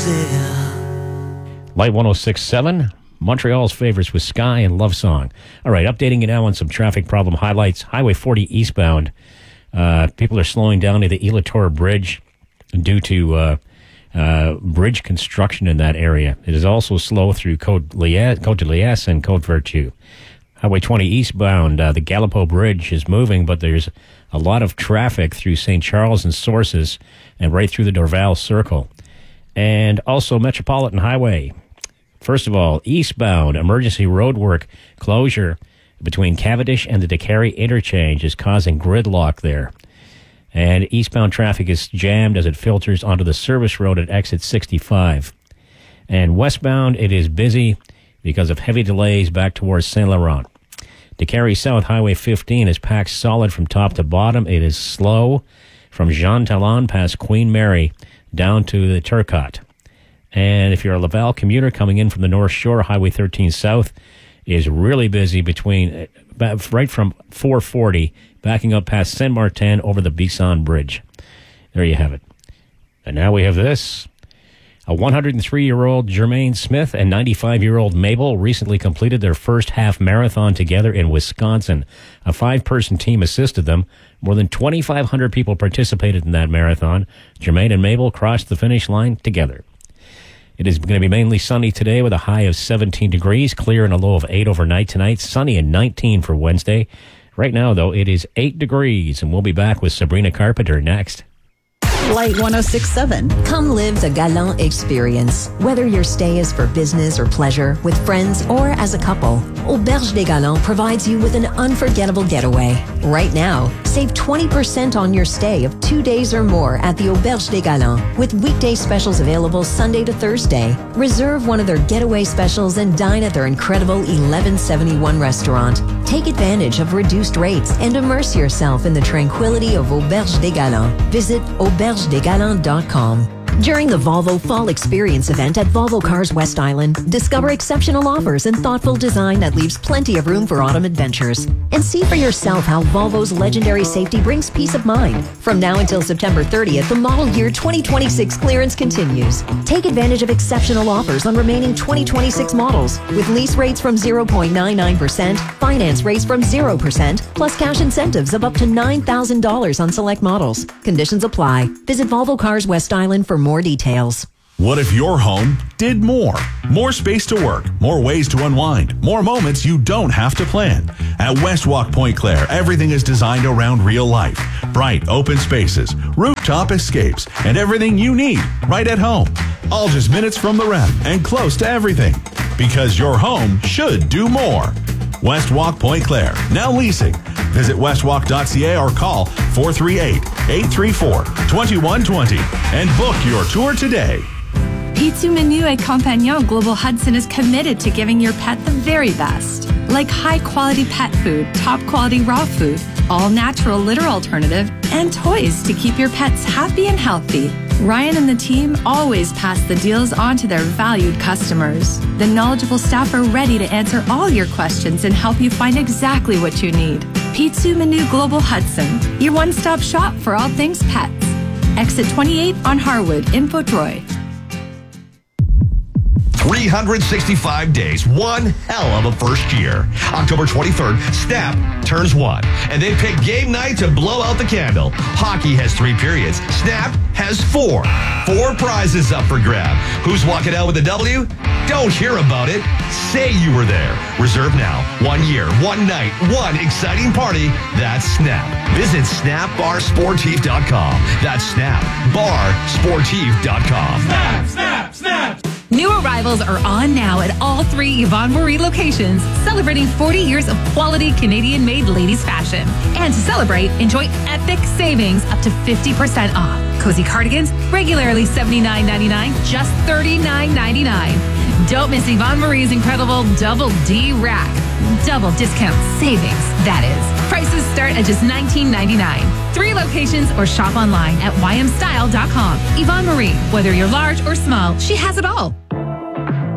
Light 106.7, Montreal's favorites with Sky and Love Song. All right, updating you now on some traffic problem highlights. Highway 40 eastbound. People are slowing down to the Elator Bridge due to bridge construction in that area. It is also slow through Côte de Liesse and Côte Vertu. Highway 20 eastbound, the Gallipo Bridge is moving, but there's a lot of traffic through St. Charles and Sources and right through the Dorval Circle. And also Metropolitan Highway. First of all, eastbound emergency roadwork closure between Cavendish and the Décarie interchange is causing gridlock there. And eastbound traffic is jammed as it filters onto the service road at exit 65. And westbound, it is busy because of heavy delays back towards Saint Laurent. Décarie South Highway 15 is packed solid from top to bottom. It is slow from Jean Talon past Queen Mary down to the Turcotte. And if you're a Laval commuter coming in from the North Shore, Highway 13 South is really busy between right from 440 backing up past Saint Martin over the Bisson Bridge. There you have it. And now we have this. A 103-year-old Jermaine Smith and 95-year-old Mabel recently completed their first half marathon together in Wisconsin. A 5-person team assisted them. More than 2,500 people participated in that marathon. Jermaine and Mabel crossed the finish line together. It is going to be mainly sunny today with a high of 17 degrees, clear and a low of 8 overnight tonight, sunny and 19 for Wednesday. Right now, though, it is 8 degrees, and we'll be back with Sabrina Carpenter next. Light 106.7. Come live the Galant experience. Whether your stay is for business or pleasure, with friends or as a couple, Auberge des Galants provides you with an unforgettable getaway. Right now, save 20% on your stay of 2 days or more at the Auberge des Galants, with weekday specials available Sunday to Thursday. Reserve one of their getaway specials and dine at their incredible 1171 restaurant. Take advantage of reduced rates and immerse yourself in the tranquility of Auberge des Galants. Visit aubergedesgalants.com. During the Volvo Fall Experience event at Volvo Cars West Island, discover exceptional offers and thoughtful design that leaves plenty of room for autumn adventures. And see for yourself how Volvo's legendary safety brings peace of mind. From now until September 30th, the model year 2026 clearance continues. Take advantage of exceptional offers on remaining 2026 models, with lease rates from 0.99%, finance rates from 0%, plus cash incentives of up to $9,000 on select models. Conditions apply. Visit Volvo Cars West Island for more details. What if your home did more? More space to work, more ways to unwind, more moments you don't have to plan. At Westwalk Pointe Claire, everything is designed around real life. Bright, open spaces, rooftop escapes, and everything you need right at home. All just minutes from the ref and close to everything. Because your home should do more. Westwalk Pointe Claire, now leasing. Visit westwalk.ca or call 438-834-2120 and book your tour today. P2 Menu et Compagnon Global Hudson is committed to giving your pet the very best. Like high-quality pet food, top-quality raw food, all-natural litter alternative, and toys to keep your pets happy and healthy. Ryan and the team always pass the deals on to their valued customers. The knowledgeable staff are ready to answer all your questions and help you find exactly what you need. P2 Menu Global Hudson, your one-stop shop for all things pets. Exit 28 on Harwood in Vaudreuil. 365 days, one hell of a first year. October 23rd, Snap turns 1, and they pick game night to blow out the candle. Hockey has 3 periods. Snap has 4. 4 prizes up for grab. Who's walking out with a W? Don't hear about it. Say you were there. Reserve now. 1 year, 1 night, 1 exciting party. That's Snap. Visit snapbarsportif.com. That's snapbarsportif.com. Snap, snap, snap. New arrivals are on now at all 3 Yvonne Marie locations, celebrating 40 years of quality Canadian-made ladies fashion. And to celebrate, enjoy epic savings up to 50% off. Cozy cardigans, regularly $79.99, just $39.99. Don't miss Yvonne Marie's incredible Double D Rack. Double discount savings, that is. Prices start at just $19.99. 3 locations or shop online at ymstyle.com. Yvonne Marie, whether you're large or small, she has it all.